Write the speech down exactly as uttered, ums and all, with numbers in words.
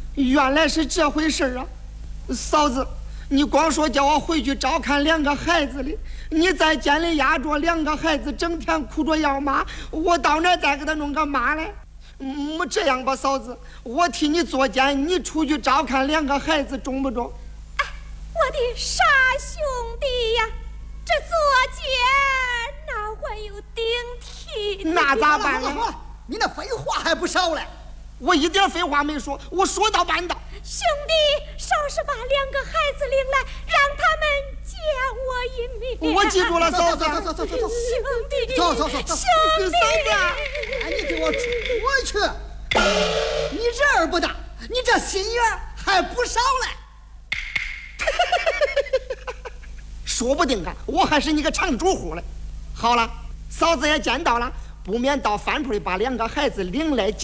原来是这回事啊！嫂子，你光说叫我回去照看两个孩子的，你在监里压着两个孩子，整天哭着要妈，我到哪再给他弄个妈来？嗯，这样吧，嫂子，我替你做监，你出去照看两个孩子，中不中？ 哎，我的傻兄弟呀，这做监哪会有顶替？ 那咋办呢？ 好了好了，你那废话还不少嘞！ 我一点废话没说，我说到办到。 兄弟，稍事把两个孩子领来，让他们见我一面。 我记住了，嫂子。 走走走走走走， 兄弟， 走走走走， 兄弟， 嫂子， 哎，你给我出去！你人儿不大，你这心眼还不少嘞。 说不定啊，我还是你个长主户嘞。好了，嫂子也见到了，不免到饭铺里把两个孩子领来。